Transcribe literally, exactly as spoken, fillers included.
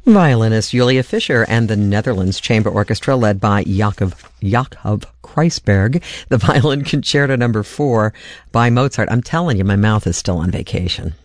Violinist Julia Fischer and the Netherlands Chamber Orchestra, led by Jakob, Jakob Kreisberg, the Violin Concerto Number Four by Mozart. I'm telling you, my mouth is still on vacation.